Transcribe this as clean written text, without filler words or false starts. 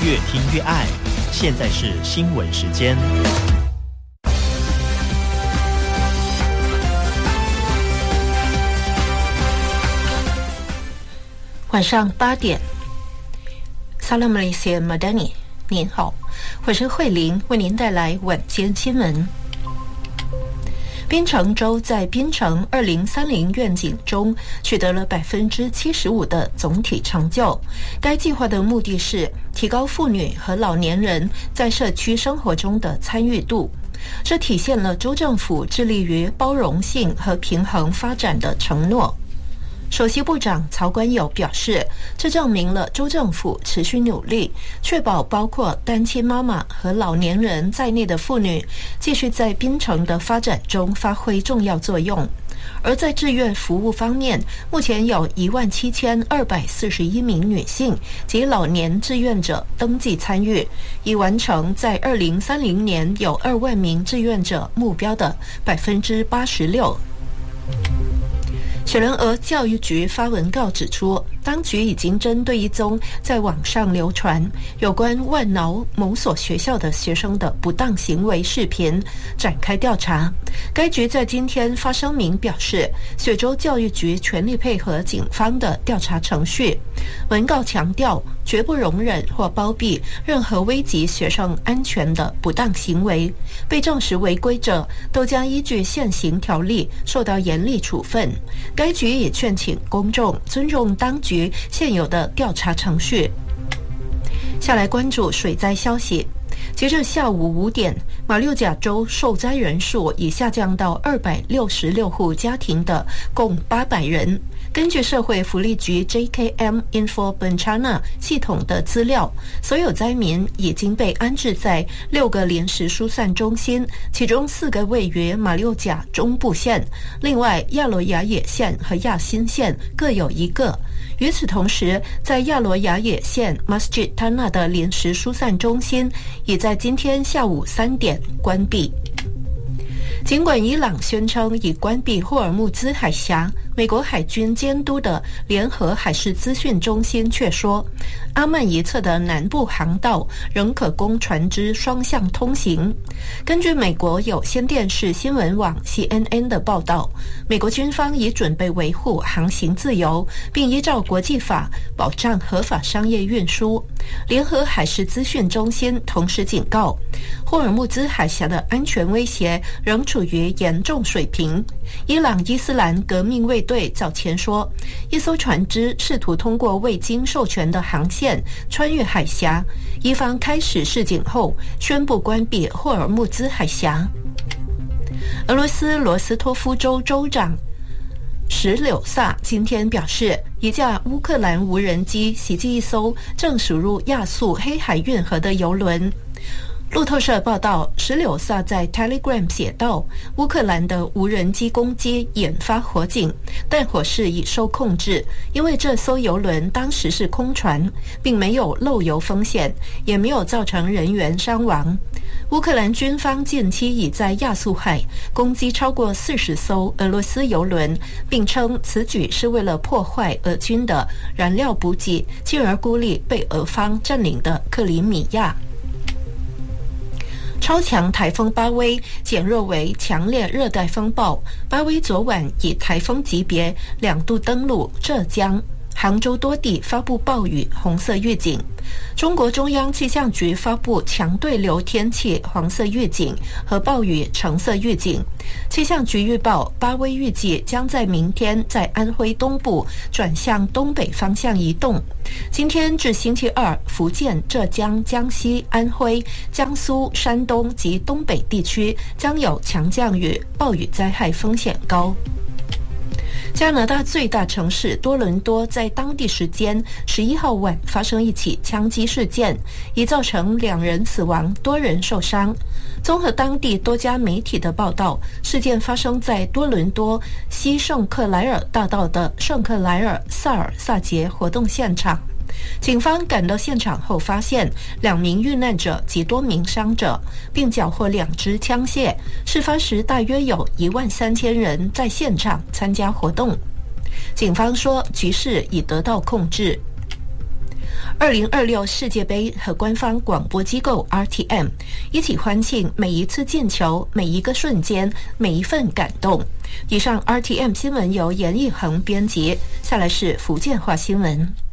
越听越爱。现在是新闻时间。 晚上8点 Salam Malaysia Madani， 您好，我是慧玲，为您带来晚间新闻。槟城州在槟城2030愿景中取得了75%的总体成就。该计划的目的是提高妇女和老年人在社区生活中的参与度，这体现了州政府致力于包容性和平衡发展的承诺。首席部长曹观友表示，这证明了州政府持续努力，确保包括单亲妈妈和老年人在内的妇女继续在槟城的发展中发挥重要作用。而在志愿服务方面，目前有17241名女性及老年志愿者登记参与，以完成在2030年有2万名志愿者目标的86%。雪兰莪教育局发文告指出，当局已经针对一宗在网上流传有关万挠某所学校的学生的不当行为视频展开调查。该局在今天发声明表示，雪州教育局全力配合警方的调查程序。文告强调，绝不容忍或包庇任何危及学生安全的不当行为，被证实违规者都将依据现行条例受到严厉处分。该局也劝请公众尊重当局现有的调查程序。下来关注水灾消息。截至下午5点，马六甲州受灾人数已下降到266户家庭的共800人。根据社会福利局 JKM Info Bencana 系统的资料，所有灾民已经被安置在6个临时疏散中心，其中4个位于马六甲中部县，另外亚罗雅野县和亚新县各有1个。与此同时，在亚罗雅野县 Masjid Tanah 的临时疏散中心已在今天下午3点关闭。尽管伊朗宣称已关闭霍尔木兹海峡，美国海军监督的联合海事资讯中心却说，阿曼一侧的南部航道仍可供船只双向通行。根据美国有线电视新闻网 CNN 的报道，美国军方已准备维护航行自由，并依照国际法保障合法商业运输。联合海事资讯中心同时警告，霍尔木兹海峡的安全威胁仍处于严重水平。伊朗伊斯兰革命卫队早前说，一艘船只试图通过未经授权的航线穿越海峡，伊方开始示警后宣布关闭霍尔木兹海峡。俄罗斯罗斯托夫州州长石柳萨今天表示，一架乌克兰无人机袭击一艘正驶入亚速黑海运河的油轮。路透社报道，石柳萨在 Telegram 写道，乌克兰的无人机攻击引发火警，但火势已受控制，因为这艘油轮当时是空船，并没有漏油风险，也没有造成人员伤亡。乌克兰军方近期已在亚速海攻击超过40艘俄罗斯油轮，并称此举是为了破坏俄军的燃料补给，进而孤立被俄方占领的克里米亚。超强台风巴威减弱为强烈热带风暴，巴威昨晚以台风级别2度登陆浙江，杭州多地发布暴雨红色预警。中国中央气象局发布强对流天气黄色预警和暴雨橙色预警。气象局预报，巴威预计将在明天在安徽东部转向东北方向移动。今天至星期二，福建、浙江、江西、安徽、江苏、山东及东北地区将有强降雨，暴雨灾害风险高。加拿大最大城市多伦多在当地时间11号晚发生一起枪击事件，已造成2人死亡，多人受伤。综合当地多家媒体的报道，事件发生在多伦多西圣克莱尔大道的圣克莱尔萨尔萨节活动现场。警方赶到现场后发现2名遇难者及多名伤者，并缴获2支枪械。事发时大约有13000人在现场参加活动。警方说局势已得到控制。 2026世界杯和官方广播机构 RTM 一起欢庆每一次进球、每一个瞬间、每一份感动。以上 RTM 新闻由严义恒编辑，下来是福建话新闻。